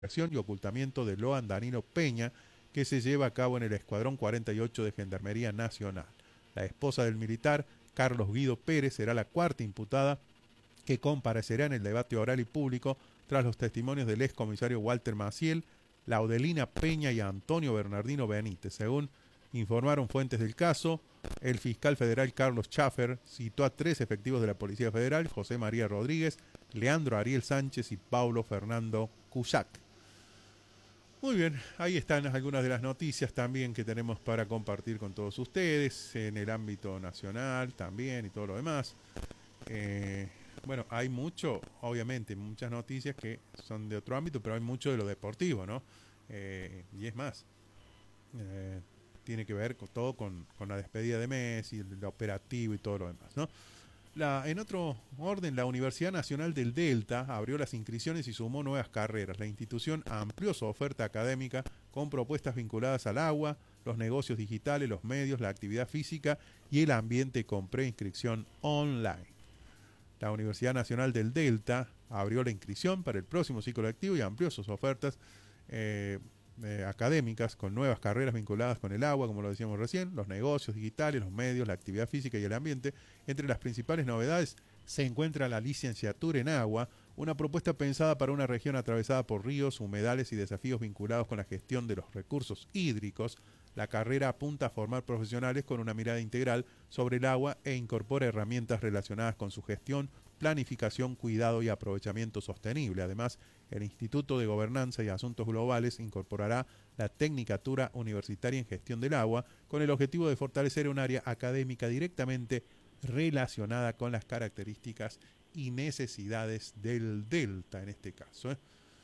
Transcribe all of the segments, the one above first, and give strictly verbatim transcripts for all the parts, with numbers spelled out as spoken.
y ocultamiento de Loan Danilo Peña, que se lleva a cabo en el Escuadrón cuarenta y ocho de Gendarmería Nacional. La esposa del militar, Carlos Guido Pérez, será la cuarta imputada que comparecerá en el debate oral y público tras los testimonios del excomisario Walter Maciel, Laudelina Peña y Antonio Bernardino Benítez. Según informaron fuentes del caso, el fiscal federal Carlos Schaffer citó a tres efectivos de la Policía Federal: José María Rodríguez, Leandro Ariel Sánchez y Paulo Fernando Cusack. Muy bien, ahí están algunas de las noticias también que tenemos para compartir con todos ustedes en el ámbito nacional también y todo lo demás. Eh, bueno, hay mucho, obviamente, muchas noticias que son de otro ámbito, pero hay mucho de lo deportivo, ¿no? Eh, y es más, eh, tiene que ver con todo con, con la despedida de Messi, el, el operativo y todo lo demás, ¿no? La, en otro orden, la Universidad Nacional del Delta abrió las inscripciones y sumó nuevas carreras. La institución amplió su oferta académica con propuestas vinculadas al agua, los negocios digitales, los medios, la actividad física y el ambiente con preinscripción online. La Universidad Nacional del Delta abrió la inscripción para el próximo ciclo lectivo y amplió sus ofertas eh, eh, académicas con nuevas carreras vinculadas con el agua, como lo decíamos recién, los negocios digitales, los medios, la actividad física y el ambiente. Entre las principales novedades se encuentra la licenciatura en agua, una propuesta pensada para una región atravesada por ríos, humedales y desafíos vinculados con la gestión de los recursos hídricos. La carrera apunta a formar profesionales con una mirada integral sobre el agua e incorpora herramientas relacionadas con su gestión, planificación, cuidado y aprovechamiento sostenible. Además, el Instituto de Gobernanza y Asuntos Globales incorporará la Tecnicatura Universitaria en Gestión del Agua con el objetivo de fortalecer un área académica directamente relacionada con las características y necesidades del delta en este caso, ¿eh?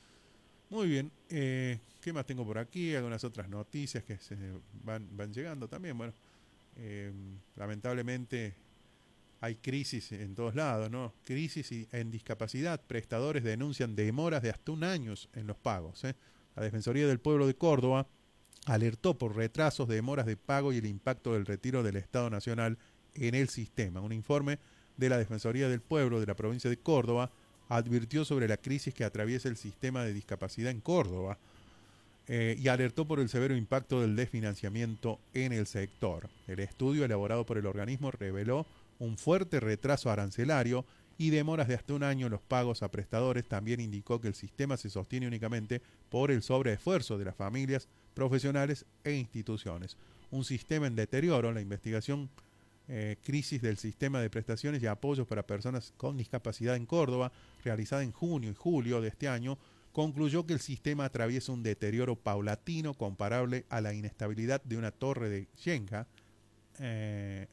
Muy bien, eh, ¿qué más tengo por aquí? Algunas otras noticias que se van, van llegando también. Bueno, eh, lamentablemente hay crisis en todos lados, ¿no? Crisis y, en discapacidad. Prestadores denuncian demoras de hasta un año en los pagos, ¿eh? La Defensoría del Pueblo de Córdoba alertó por retrasos, demoras de pago y el impacto del retiro del Estado Nacional en el sistema. Un informe de la Defensoría del Pueblo de la provincia de Córdoba advirtió sobre la crisis que atraviesa el sistema de discapacidad en Córdoba eh, y alertó por el severo impacto del desfinanciamiento en el sector. El estudio elaborado por el organismo reveló un fuerte retraso arancelario y demoras de hasta un año en los pagos a prestadores. También indicó que el sistema se sostiene únicamente por el sobreesfuerzo de las familias, profesionales e instituciones. Un sistema en deterioro. La investigación Eh, crisis del sistema de prestaciones y apoyos para personas con discapacidad en Córdoba, realizada en junio y julio de este año, concluyó que el sistema atraviesa un deterioro paulatino comparable a la inestabilidad de una torre de Shenga, eh,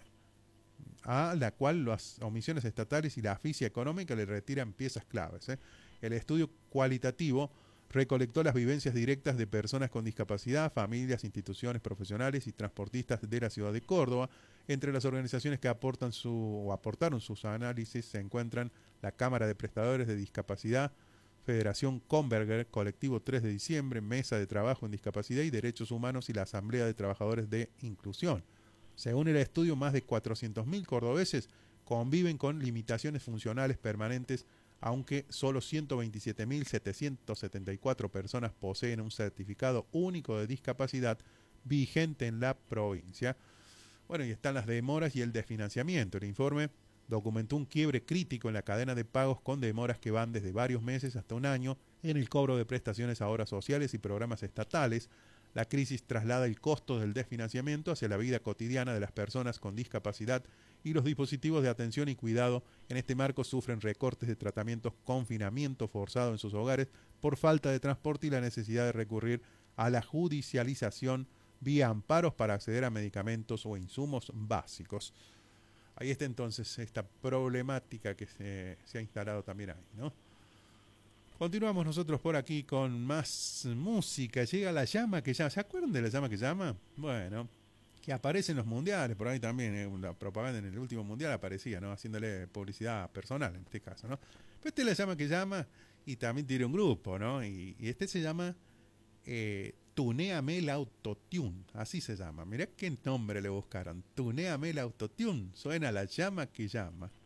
a la cual las omisiones estatales y la asfixia económica le retiran piezas claves, ¿eh? El estudio cualitativo recolectó las vivencias directas de personas con discapacidad, familias, instituciones profesionales y transportistas de la ciudad de Córdoba. Entre las organizaciones que aportan su, o aportaron sus análisis se encuentran la Cámara de Prestadores de Discapacidad, Federación Converger, Colectivo tres de diciembre, Mesa de Trabajo en Discapacidad y Derechos Humanos y la Asamblea de Trabajadores de Inclusión. Según el estudio, más de cuatrocientos mil cordobeses conviven con limitaciones funcionales permanentes, aunque solo ciento veintisiete mil setecientas setenta y cuatro personas poseen un certificado único de discapacidad vigente en la provincia. Bueno, y están las demoras y el desfinanciamiento. El informe documentó un quiebre crítico en la cadena de pagos con demoras que van desde varios meses hasta un año en el cobro de prestaciones a obras sociales y programas estatales. La crisis traslada el costo del desfinanciamiento hacia la vida cotidiana de las personas con discapacidad y los dispositivos de atención y cuidado. En este marco sufren recortes de tratamientos, confinamiento forzado en sus hogares por falta de transporte y la necesidad de recurrir a la judicialización vía amparos para acceder a medicamentos o insumos básicos. Ahí está entonces esta problemática que se, se ha instalado también ahí, ¿no? Continuamos nosotros por aquí con más música. Llega la llama que llama. ¿Se acuerdan de la llama que llama? Bueno, que aparece en los mundiales, por ahí también, ¿eh? La propaganda en el último mundial aparecía, ¿no? Haciéndole publicidad personal en este caso, ¿no? Pero este es la llama que llama y también tiene un grupo, ¿no? Y, y este se llama eh, Tuneame el Autotune, así se llama. Mirá qué nombre le buscaron. Tuneame el Autotune. Suena la llama que llama.